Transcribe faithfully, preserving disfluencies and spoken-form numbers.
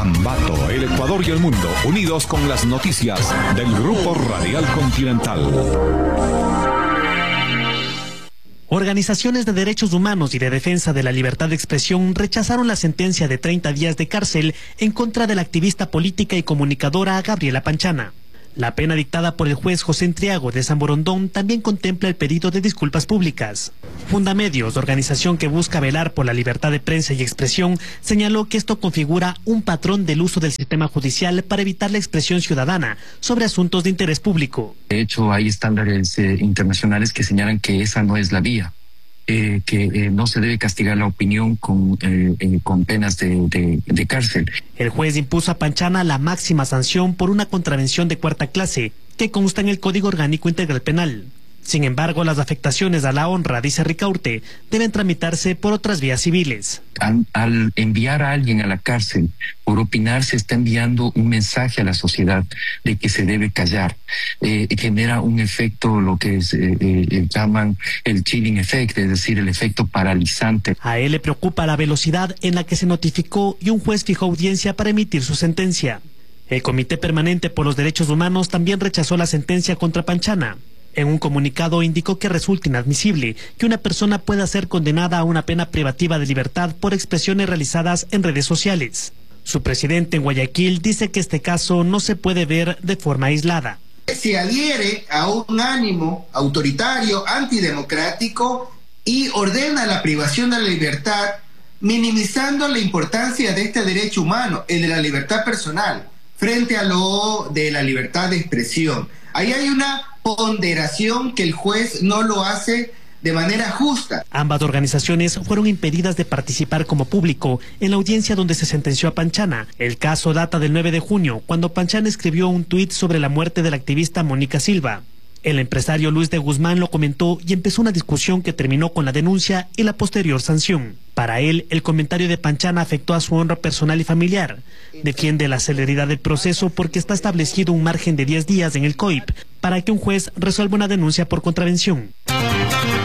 Ambato, el Ecuador y el mundo, unidos con las noticias del Grupo Radial Continental. Organizaciones de derechos humanos y de defensa de la libertad de expresión rechazaron la sentencia de treinta días de cárcel en contra de la activista política y comunicadora Gabriela Panchana. La pena dictada por el juez José Entriago de San Borondón también contempla el pedido de disculpas públicas. Fundamedios, organización que busca velar por la libertad de prensa y expresión, señaló que esto configura un patrón del uso del sistema judicial para evitar la expresión ciudadana sobre asuntos de interés público. De hecho, hay estándares eh, internacionales que señalan que esa no es la vía. Eh, que eh, no se debe castigar la opinión con, eh, eh, con penas de, de, de cárcel. El juez impuso a Panchana la máxima sanción por una contravención de cuarta clase que consta en el Código Orgánico Integral Penal. Sin embargo, las afectaciones a la honra, dice Ricaurte, deben tramitarse por otras vías civiles. Al, al enviar a alguien a la cárcel por opinar, se está enviando un mensaje a la sociedad de que se debe callar. Eh, genera un efecto, lo que es, eh, eh, llaman el chilling effect, es decir, el efecto paralizante. A él le preocupa la velocidad en la que se notificó y un juez fijó audiencia para emitir su sentencia. El Comité Permanente por los Derechos Humanos también rechazó la sentencia contra Panchana. En un comunicado indicó que resulta inadmisible que una persona pueda ser condenada a una pena privativa de libertad por expresiones realizadas en redes sociales. Su presidente en Guayaquil dice que este caso no se puede ver de forma aislada. Se adhiere a un ánimo autoritario, antidemocrático y ordena la privación de la libertad, minimizando la importancia de este derecho humano, el de la libertad personal, frente a lo de la libertad de expresión. Ahí hay una ponderación que el juez no lo hace de manera justa. Ambas organizaciones fueron impedidas de participar como público en la audiencia donde se sentenció a Panchana. El caso data del nueve de junio, cuando Panchana escribió un tuit sobre la muerte de la activista Mónica Silva. El empresario Luis de Guzmán lo comentó y empezó una discusión que terminó con la denuncia y la posterior sanción. Para él, el comentario de Panchana afectó a su honra personal y familiar. Defiende la celeridad del proceso porque está establecido un margen de diez días en el C O I P para que un juez resuelva una denuncia por contravención.